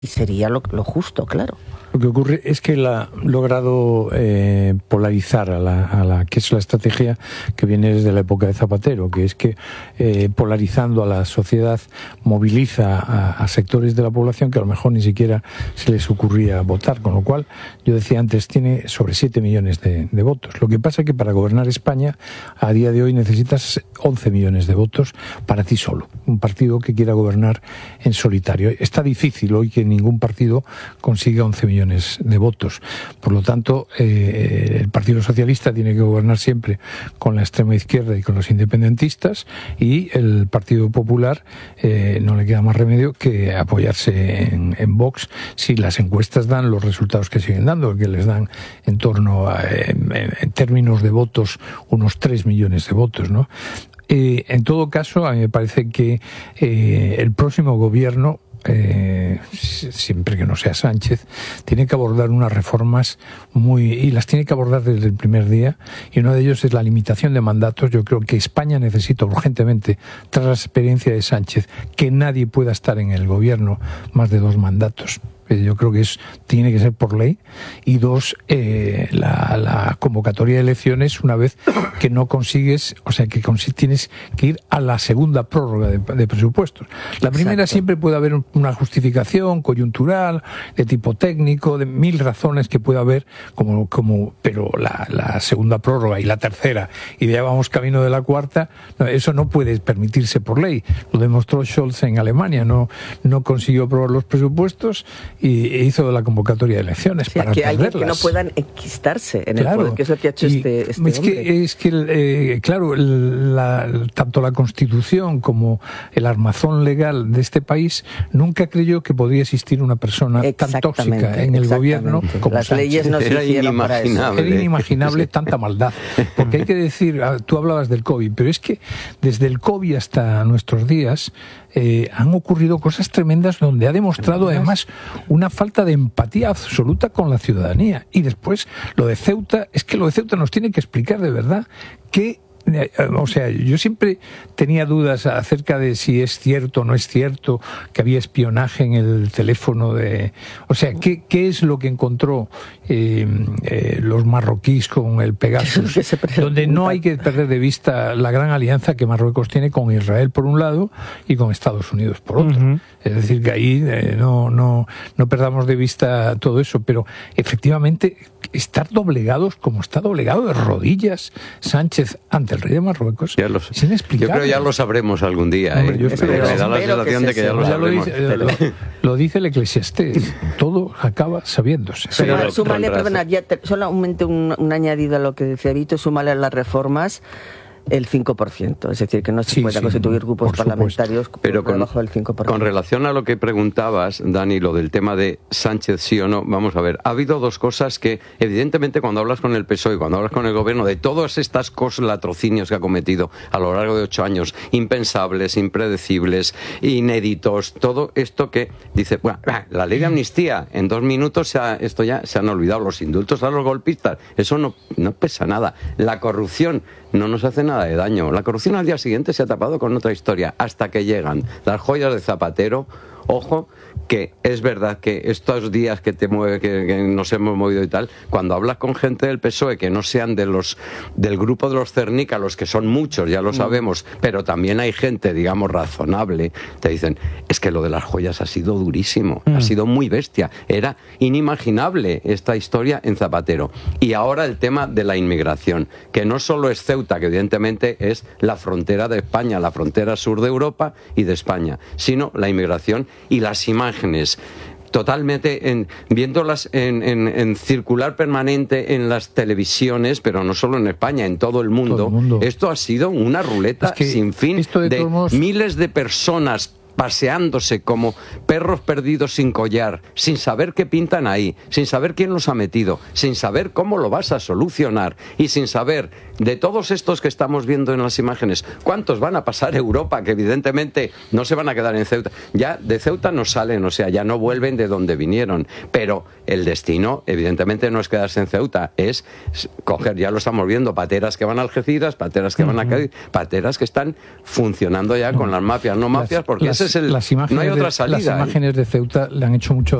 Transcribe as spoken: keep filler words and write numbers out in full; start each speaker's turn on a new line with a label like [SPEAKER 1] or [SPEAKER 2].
[SPEAKER 1] Y sería lo, lo justo, claro.
[SPEAKER 2] Lo que ocurre es que la, ha logrado eh, polarizar a la, a la que es la estrategia que viene desde la época de Zapatero, que es que eh, polarizando a la sociedad moviliza a, a sectores de la población que a lo mejor ni siquiera se les ocurría votar, con lo cual yo decía antes tiene sobre siete millones de, de votos. Lo que pasa es que para gobernar España a día de hoy necesitas once millones de votos para ti solo, un partido que quiera gobernar en solitario. Está difícil hoy que ningún partido consiga once millones de votos. Por lo tanto, eh, el Partido Socialista tiene que gobernar siempre con la extrema izquierda y con los independentistas, y el Partido Popular eh, no le queda más remedio que apoyarse en, en Vox si las encuestas dan los resultados que siguen dando, que les dan en torno a, en, en términos de votos, unos tres millones de votos, ¿no? Eh, en todo caso, a mí me parece que eh, el próximo gobierno, Eh, siempre que no sea Sánchez, tiene que abordar unas reformas muy, y las tiene que abordar desde el primer día, y uno de ellos es la limitación de mandatos. Yo creo que España necesita urgentemente, tras la experiencia de Sánchez, que nadie pueda estar en el gobierno más de dos mandatos. Yo creo que es, tiene que ser por ley. Y dos, eh, la, la convocatoria de elecciones, una vez que no consigues, o sea, que consi- tienes que ir a la segunda prórroga de, de presupuestos. La primera Exacto. Siempre puede haber una justificación coyuntural, de tipo técnico, de mil razones que puede haber, como, como, pero la, la segunda prórroga y la tercera, y ya vamos camino de la cuarta, no, eso no puede permitirse por ley. Lo demostró Scholz en Alemania, no, no consiguió aprobar los presupuestos y hizo la convocatoria de elecciones, sí, para
[SPEAKER 1] que
[SPEAKER 2] perderlas.
[SPEAKER 1] Alguien que no puedan enquistarse en
[SPEAKER 2] claro.
[SPEAKER 1] el poder, que es lo que ha hecho
[SPEAKER 2] y
[SPEAKER 1] este, este
[SPEAKER 2] es
[SPEAKER 1] hombre.
[SPEAKER 2] Que, es que, eh, claro, la, tanto la Constitución como el armazón legal de este país nunca creyó que podía existir una persona tan tóxica en el gobierno como
[SPEAKER 1] Las
[SPEAKER 2] Sánchez.
[SPEAKER 1] leyes no se
[SPEAKER 3] Era
[SPEAKER 1] hicieron para eso.
[SPEAKER 2] Era inimaginable tanta maldad. Porque hay que decir, tú hablabas del COVID, pero es que desde el COVID hasta nuestros días Eh, han ocurrido cosas tremendas donde ha demostrado además una falta de empatía absoluta con la ciudadanía. Y después lo de Ceuta, es que lo de Ceuta nos tiene que explicar de verdad que, o sea, yo siempre tenía dudas acerca de si es cierto o no es cierto que había espionaje en el teléfono de... O sea, ¿qué, qué es lo que encontró eh, eh, los marroquíes con el Pegasus? Donde no hay que perder de vista la gran alianza que Marruecos tiene con Israel por un lado y con Estados Unidos por otro. Uh-huh. Es decir, que ahí eh, no, no, no perdamos de vista todo eso, pero efectivamente estar doblegados como está doblegado de rodillas Sánchez ante el rey de Marruecos,
[SPEAKER 3] ya los,
[SPEAKER 2] es inexplicable.
[SPEAKER 3] Yo creo que ya lo sabremos algún día.
[SPEAKER 2] Hombre,
[SPEAKER 3] ¿eh?
[SPEAKER 2] yo espero,
[SPEAKER 3] me da la sensación de que ya lo
[SPEAKER 2] ya
[SPEAKER 3] sabremos.
[SPEAKER 2] Lo dice, lo, lo dice el Eclesiastés, todo acaba sabiéndose.
[SPEAKER 1] Pero sí, súmale, perdona, ya te, solamente un, un añadido a lo que decía Vito, súmale a las reformas el cinco por ciento, es decir, que no se sí, pueda sí, constituir grupos parlamentarios por
[SPEAKER 3] pero con,
[SPEAKER 1] debajo del cinco por ciento.
[SPEAKER 3] Con relación a lo que preguntabas, Dani, lo del tema de Sánchez sí o no, vamos a ver, ha habido dos cosas que, evidentemente, cuando hablas con el P S O E, cuando hablas con el gobierno, de todas estas cosas, latrocinios que ha cometido a lo largo de ocho años, impensables, impredecibles, inéditos, todo esto que dice, bueno, la ley de amnistía, en dos minutos se ha, esto ya se han olvidado, los indultos a los golpistas, eso no, no pesa nada. La corrupción no nos hace nada de daño. La corrupción al día siguiente se ha tapado con otra historia, hasta que llegan las joyas de Zapatero. Ojo, que es verdad que estos días que te mueve, que, que nos hemos movido y tal, cuando hablas con gente del P S O E que no sean de los del grupo de los cernícalos, que son muchos, ya lo sabemos, mm. pero también hay gente, digamos, razonable, te dicen, es que lo de las joyas ha sido durísimo, mm. ha sido muy bestia, era inimaginable esta historia en Zapatero. Y ahora el tema de la inmigración, que no solo es Ceuta, que evidentemente es la frontera de España, la frontera sur de Europa y de España, sino la inmigración y las imágenes totalmente en, viéndolas en, en, en circular permanente en las televisiones, pero no solo en España, en todo el mundo.
[SPEAKER 2] Todo el mundo.
[SPEAKER 3] Esto ha sido una ruleta es que sin fin de, de modos... miles de personas paseándose como perros perdidos sin collar, sin saber qué pintan ahí, sin saber quién los ha metido, sin saber cómo lo vas a solucionar y sin saber de todos estos que estamos viendo en las imágenes, cuántos van a pasar a Europa, que evidentemente no se van a quedar en Ceuta. Ya de Ceuta no salen, o sea, ya no vuelven de donde vinieron, pero el destino evidentemente no es quedarse en Ceuta, es coger, ya lo estamos viendo, pateras que van a Algeciras, pateras que uh-huh. van a Cádiz, pateras que están funcionando ya no. con las mafias, no mafias, porque las, ese es el,
[SPEAKER 2] las imágenes
[SPEAKER 3] no hay otra
[SPEAKER 2] de,
[SPEAKER 3] salida.
[SPEAKER 2] Las imágenes de Ceuta le han hecho mucho